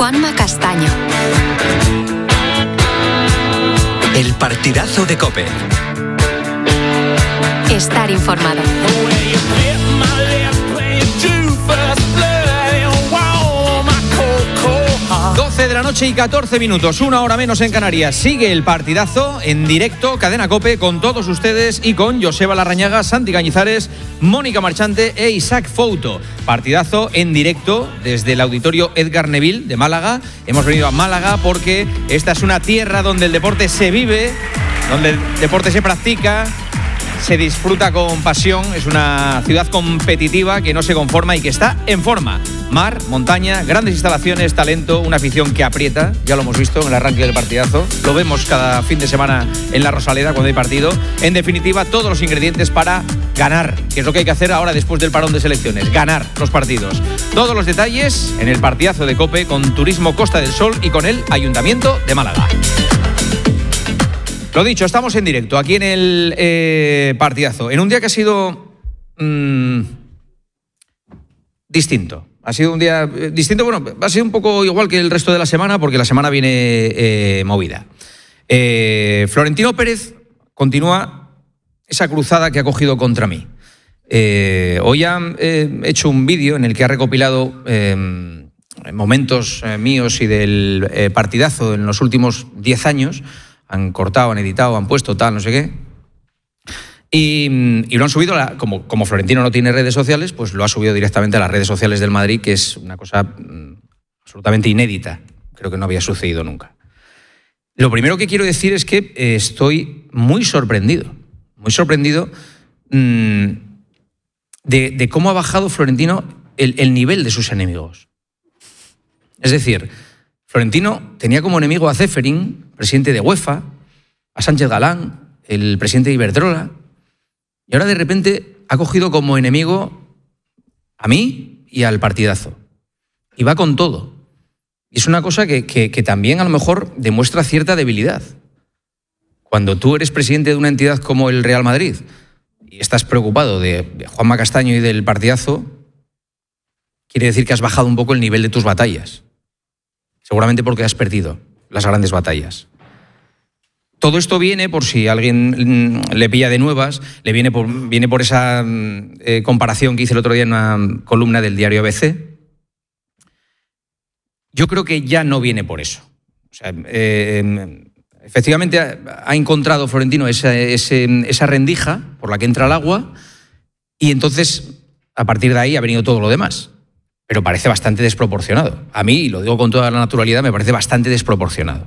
Juanma Castaño. El partidazo de COPE. Estar informado. 12 de la noche y 14 minutos, una hora menos en Canarias. Sigue el partidazo en directo, Cadena COPE, con todos ustedes y con Joseba Larrañaga, Santi Cañizares, Mónica Marchante e Isaac Fouto. Partidazo en directo desde el Auditorio Edgar Neville de Málaga. Hemos venido a Málaga porque esta es una tierra donde el deporte se vive, donde el deporte se practica, se disfruta con pasión. Es una ciudad competitiva que no se conforma y que está en forma. Mar, montaña, grandes instalaciones, talento, una afición que aprieta. Ya lo hemos visto en el arranque del partidazo. Lo vemos cada fin de semana en la Rosaleda cuando hay partido. En definitiva, todos los ingredientes para ganar, que es lo que hay que hacer ahora después del parón de selecciones. Ganar los partidos. Todos los detalles en el partidazo de COPE con Turismo Costa del Sol y con el Ayuntamiento de Málaga. Lo dicho, estamos en directo aquí en el partidazo. En un día que ha sido distinto. Ha sido un día distinto, bueno, ha sido un poco igual que el resto de la semana porque la semana viene movida. Florentino Pérez continúa esa cruzada que ha cogido contra mí. Hoy ha hecho un vídeo en el que ha recopilado momentos míos y del partidazo en los últimos 10 años. Han cortado, han editado, han puesto tal, no sé qué. Y lo han subido, como Florentino no tiene redes sociales, pues lo ha subido directamente a las redes sociales del Madrid, que es una cosa absolutamente inédita. Creo que no había sucedido nunca. Lo primero que quiero decir es que estoy muy sorprendido de cómo ha bajado Florentino el nivel de sus enemigos. Es decir, Florentino tenía como enemigo a Ceferin, presidente de UEFA, a Sánchez Galán, el presidente de Iberdrola, y ahora de repente ha cogido como enemigo a mí y al partidazo. Y va con todo. Y es una cosa que también a lo mejor demuestra cierta debilidad. Cuando tú eres presidente de una entidad como el Real Madrid y estás preocupado de Juanma Castaño y del partidazo, quiere decir que has bajado un poco el nivel de tus batallas. Seguramente porque has perdido las grandes batallas. Todo esto viene, por si alguien le pilla de nuevas, viene por esa comparación que hice el otro día en una columna del diario ABC. Yo creo que ya no viene por eso. O sea, efectivamente ha encontrado Florentino esa rendija por la que entra el agua y entonces, a partir de ahí, ha venido todo lo demás. Pero parece bastante desproporcionado. A mí, y lo digo con toda la naturalidad, me parece bastante desproporcionado.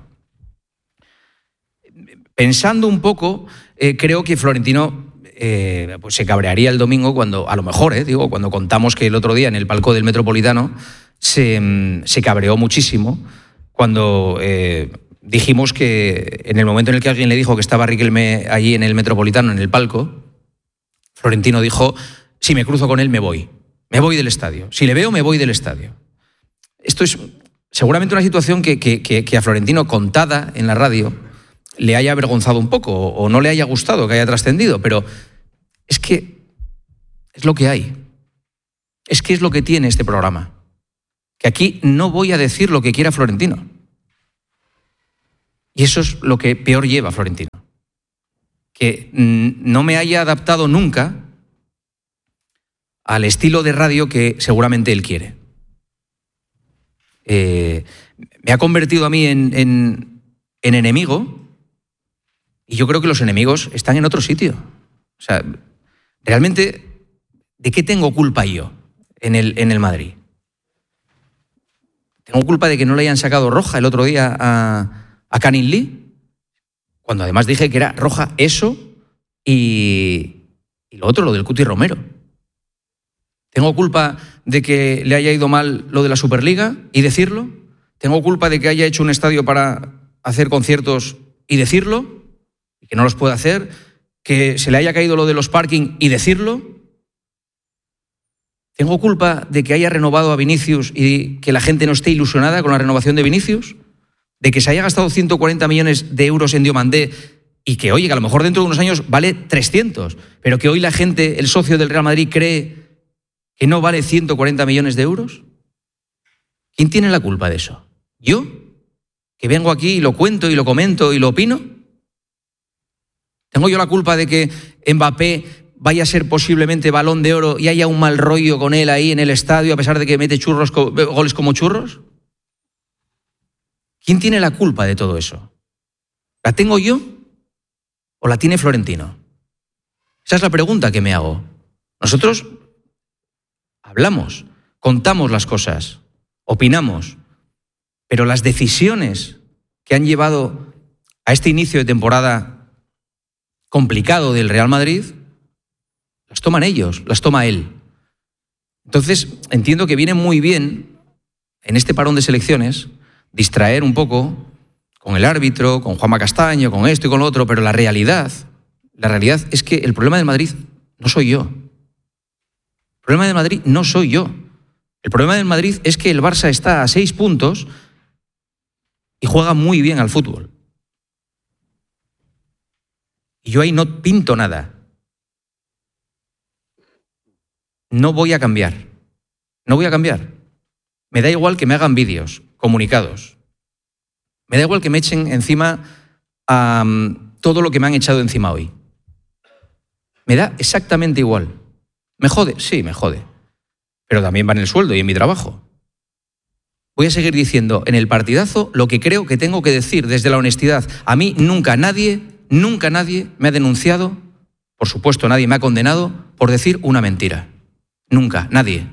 Pensando un poco, creo que Florentino pues se cabrearía el domingo cuando, a lo mejor, cuando contamos que el otro día en el palco del Metropolitano se cabreó muchísimo cuando dijimos que en el momento en el que alguien le dijo que estaba Riquelme allí en el Metropolitano, en el palco, Florentino dijo, si me cruzo con él me voy del estadio. Si le veo, me voy del estadio. Esto es seguramente una situación que a Florentino, contada en la radio, le haya avergonzado un poco o no le haya gustado, que haya trascendido, pero es que es lo que hay. Es que es lo que tiene este programa. Que aquí no voy a decir lo que quiera Florentino. Y eso es lo que peor lleva a Florentino. Que no me haya adaptado nunca al estilo de radio que seguramente él quiere. Me ha convertido a mí en enemigo y yo creo que los enemigos están en otro sitio. O sea, realmente, ¿de qué tengo culpa yo en el Madrid? ¿Tengo culpa de que no le hayan sacado roja el otro día a Canning Lee? Cuando además dije que era roja eso y lo otro, lo del Cuti Romero. ¿Tengo culpa de que le haya ido mal lo de la Superliga y decirlo? ¿Tengo culpa de que haya hecho un estadio para hacer conciertos y decirlo? ¿Y que no los pueda hacer? ¿Que se le haya caído lo de los parking y decirlo? ¿Tengo culpa de que haya renovado a Vinicius y que la gente no esté ilusionada con la renovación de Vinicius? ¿De que se haya gastado 140 millones de euros en Diomandé y que, oye, que a lo mejor dentro de unos años vale 300, pero que hoy la gente, el socio del Real Madrid, cree que no vale 140 millones de euros? ¿Quién tiene la culpa de eso? ¿Yo? ¿Que vengo aquí y lo cuento y lo comento y lo opino? ¿Tengo yo la culpa de que Mbappé vaya a ser posiblemente Balón de Oro y haya un mal rollo con él ahí en el estadio a pesar de que mete goles como churros? ¿Quién tiene la culpa de todo eso? ¿La tengo yo o la tiene Florentino? Esa es la pregunta que me hago. Nosotros hablamos, contamos las cosas, opinamos, pero las decisiones que han llevado a este inicio de temporada complicado del Real Madrid, las toman ellos, las toma él. Entonces, entiendo que viene muy bien, en este parón de selecciones, distraer un poco con el árbitro, con Juanma Castaño, con esto y con lo otro, pero la realidad es que el problema del Madrid no soy yo. El problema del Madrid no soy yo. El problema del Madrid es que el Barça está a 6 puntos y juega muy bien al fútbol. Y yo ahí no pinto nada. No voy a cambiar. No voy a cambiar. Me da igual que me hagan vídeos, comunicados. Me da igual que me echen encima a todo lo que me han echado encima hoy. Me da exactamente igual. ¿Me jode? Sí, me jode. Pero también va en el sueldo y en mi trabajo. Voy a seguir diciendo en el partidazo lo que creo que tengo que decir desde la honestidad. A mí nunca nadie me ha denunciado, por supuesto nadie me ha condenado por decir una mentira. Nunca, nadie.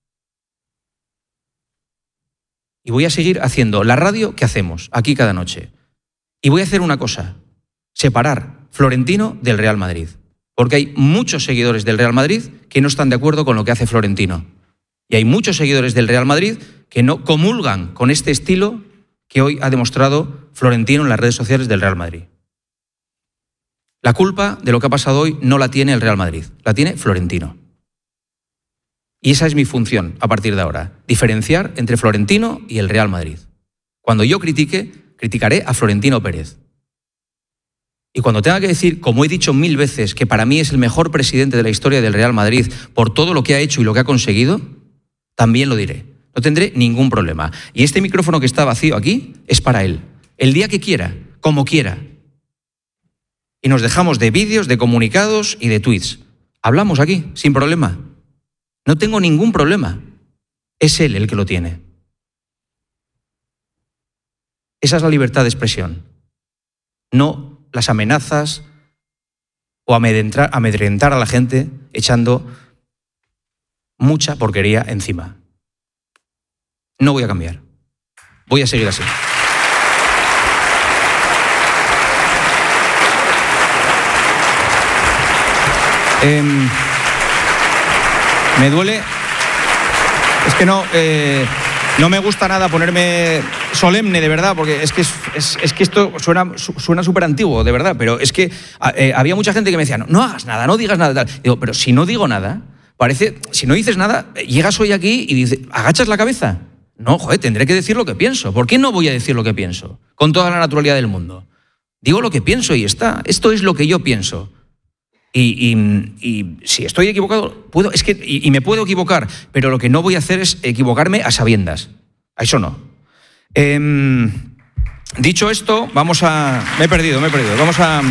Y voy a seguir haciendo la radio que hacemos aquí cada noche. Y voy a hacer una cosa, separar Florentino del Real Madrid. Porque hay muchos seguidores del Real Madrid que no están de acuerdo con lo que hace Florentino. Y hay muchos seguidores del Real Madrid que no comulgan con este estilo que hoy ha demostrado Florentino en las redes sociales del Real Madrid. La culpa de lo que ha pasado hoy no la tiene el Real Madrid, la tiene Florentino. Y esa es mi función a partir de ahora, diferenciar entre Florentino y el Real Madrid. Cuando yo criticaré a Florentino Pérez. Y cuando tenga que decir, como he dicho 1000 veces, que para mí es el mejor presidente de la historia del Real Madrid por todo lo que ha hecho y lo que ha conseguido, también lo diré. No tendré ningún problema. Y este micrófono que está vacío aquí es para él. El día que quiera, como quiera. Y nos dejamos de vídeos, de comunicados y de tweets. Hablamos aquí, sin problema. No tengo ningún problema. Es él el que lo tiene. Esa es la libertad de expresión. No las amenazas o amedrentar a la gente echando mucha porquería encima. No voy a cambiar. Voy a seguir así. Me duele. Es que no me gusta nada ponerme solemne, de verdad, porque es que esto suena súper antiguo, de verdad, pero es que había mucha gente que me decía, no hagas nada, no digas nada. Tal. Digo, pero si no digo nada, si no dices nada, llegas hoy aquí y dices, ¿agachas la cabeza? No, joder, tendré que decir lo que pienso. ¿Por qué no voy a decir lo que pienso? Con toda la naturalidad del mundo. Digo lo que pienso y está. Esto es lo que yo pienso. Y si estoy equivocado, me puedo equivocar, pero lo que no voy a hacer es equivocarme a sabiendas. A eso no. Dicho esto, me he perdido. Vamos a...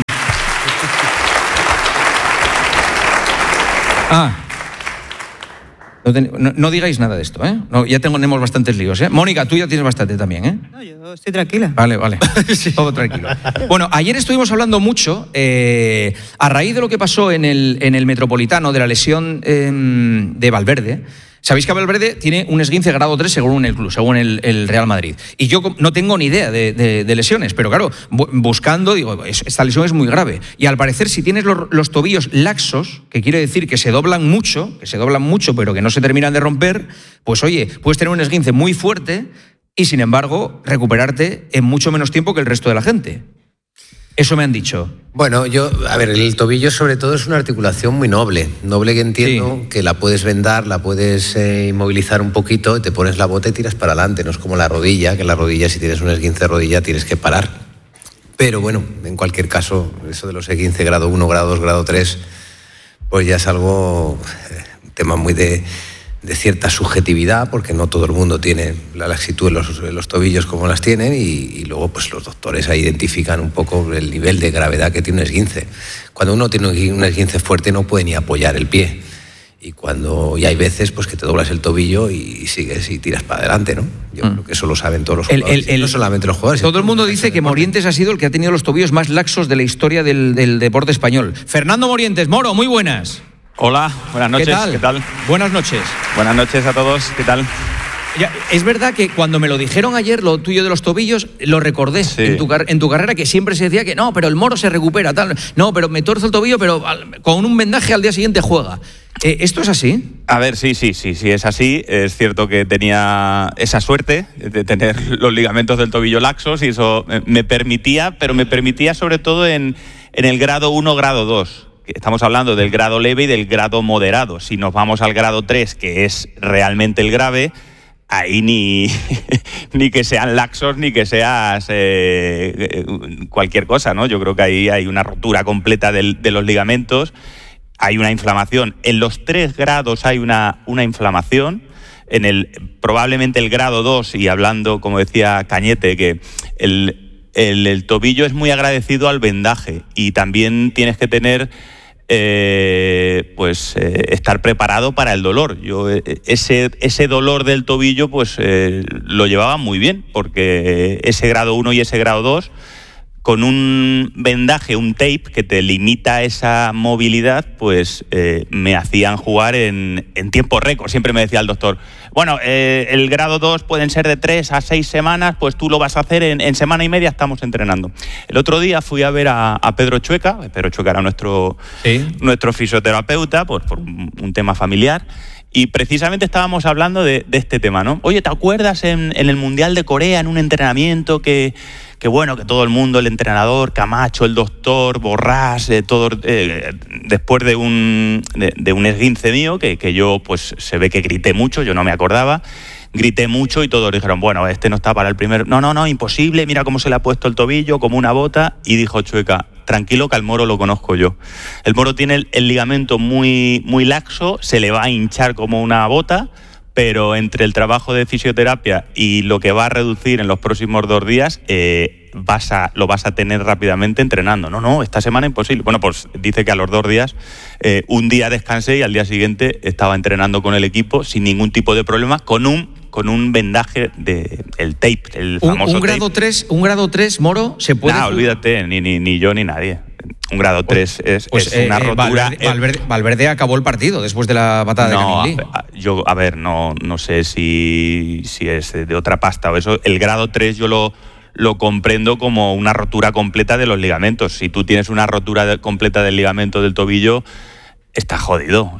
No digáis nada de esto, ¿eh? No, ya tenemos bastantes líos, ¿eh? Mónica, tú ya tienes bastante también, ¿eh? No, yo estoy tranquila. Vale. Sí. Todo tranquilo. Bueno, ayer estuvimos hablando mucho, a raíz de lo que pasó en el Metropolitano, de la lesión de Valverde. Sabéis que Valverde tiene un esguince grado 3 según el club, según el Real Madrid. Y yo no tengo ni idea de lesiones, pero claro, buscando, digo, esta lesión es muy grave. Y al parecer, si tienes los tobillos laxos, que quiere decir que se doblan mucho, pero que no se terminan de romper, pues oye, puedes tener un esguince muy fuerte y, sin embargo, recuperarte en mucho menos tiempo que el resto de la gente. Eso me han dicho. Bueno, el tobillo sobre todo es una articulación muy noble que entiendo, sí, que la puedes vendar, la puedes inmovilizar un poquito, te pones la bota y tiras para adelante, no es como la rodilla, que la rodilla, si tienes un esguince de rodilla, tienes que parar. Pero bueno, en cualquier caso, eso de los esguince grado 1, grado 2, grado 3, pues ya es algo, un tema muy de cierta subjetividad, porque no todo el mundo tiene la laxitud en los tobillos como las tienen, y luego pues los doctores ahí identifican un poco el nivel de gravedad que tiene un esguince. Cuando uno tiene un esguince fuerte no puede ni apoyar el pie, y hay veces pues que te doblas el tobillo y sigues y tiras para adelante, ¿no? Yo creo que eso lo saben todos los jugadores, no solamente los jugadores. Todo el mundo dice que Morientes ha sido el que ha tenido los tobillos más laxos de la historia del deporte español. Fernando Morientes, Moro, muy buenas. Hola, buenas noches. ¿Qué tal? Buenas noches. Buenas noches a todos. ¿Qué tal? Ya, es verdad que cuando me lo dijeron ayer, lo tuyo de los tobillos, lo recordé en tu carrera, que siempre se decía que no, pero el Moro se recupera, tal. No, pero me torzo el tobillo, pero con un vendaje al día siguiente juega. ¿Esto es así? A ver, sí, es así. Es cierto que tenía esa suerte de tener los ligamentos del tobillo laxos y eso me permitía, pero me permitía sobre todo en el grado 1, grado 2. Estamos hablando del grado leve y del grado moderado. Si nos vamos al grado 3, que es realmente el grave, ahí ni que sean laxos ni que seas cualquier cosa, ¿no? Yo creo que ahí hay una rotura completa de los ligamentos, hay una inflamación. En los 3 grados hay una inflamación. Probablemente el grado 2, y hablando, como decía Cañete, que el tobillo es muy agradecido al vendaje, y también tienes que tener estar preparado para el dolor. Yo ese dolor del tobillo pues lo llevaba muy bien, porque ese grado 1 y ese grado 2, con un vendaje, un tape que te limita esa movilidad, pues me hacían jugar en tiempo récord. Siempre me decía el doctor, bueno, el grado 2 pueden ser de 3 a 6 semanas, pues tú lo vas a hacer en semana y media, estamos entrenando. El otro día fui a ver a Pedro Chueca. Pedro Chueca era nuestro fisioterapeuta, pues por un tema familiar. Y precisamente estábamos hablando de este tema, ¿no? Oye, ¿te acuerdas en el Mundial de Corea, en un entrenamiento que todo el mundo, el entrenador, Camacho, el doctor, Borrás, después de un esguince mío, que yo pues se ve que grité mucho, yo no me acordaba, grité mucho y todos dijeron, bueno, este no está para el primer... No, imposible, mira cómo se le ha puesto el tobillo, como una bota, y dijo Chueca, tranquilo que al Moro lo conozco yo. El Moro tiene el ligamento muy, muy laxo, se le va a hinchar como una bota, pero entre el trabajo de fisioterapia y lo que va a reducir en los próximos 2 días, lo vas a tener rápidamente entrenando. No, esta semana imposible. Bueno, pues dice que a los 2 días, un día descansé y al día siguiente estaba entrenando con el equipo sin ningún tipo de problema, con un vendaje el tape, el famoso un grado tape. Un grado 3, Moro, se puede... No, olvídate, ni yo ni nadie. Un grado 3 es una rotura... Valverde acabó el partido después de la patada de Camilli. Yo, no sé si es de otra pasta o eso. El grado 3 yo lo comprendo como una rotura completa de los ligamentos. Si tú tienes una rotura completa del ligamento del tobillo, estás jodido.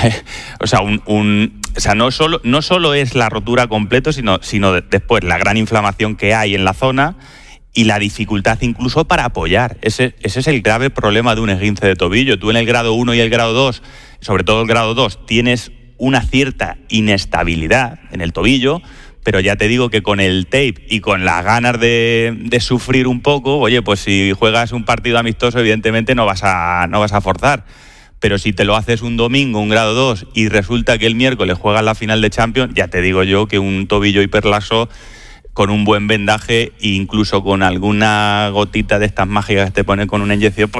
No solo es la rotura completa, sino después la gran inflamación que hay en la zona y la dificultad incluso para apoyar. Ese es el grave problema de un esguince de tobillo. Tú en el grado 1 y el grado 2, sobre todo el grado 2, tienes una cierta inestabilidad en el tobillo, pero ya te digo que con el tape y con las ganas de sufrir un poco, oye, pues si juegas un partido amistoso, evidentemente no vas a forzar. Pero si te lo haces un domingo, un grado 2, y resulta que el miércoles juegas la final de Champions, ya te digo yo que un tobillo hiperlaxo con un buen vendaje e incluso con alguna gotita de estas mágicas que te ponen con una inyección,